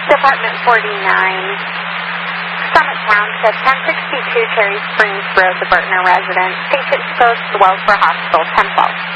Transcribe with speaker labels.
Speaker 1: Department 49, Summit Township, 1062 Cherry Springs Road, the Burtner residence. Patient exposed to the Wellsboro Hospital, 1012.